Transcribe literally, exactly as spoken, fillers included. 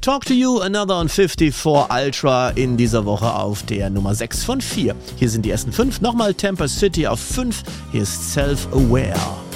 Talk to You, Another on fünfundfünfzig Ultra in dieser Woche auf der Nummer sechs von vier. Hier sind die ersten fünf. Nochmal Temper City auf fünf. Hier ist Self-Aware.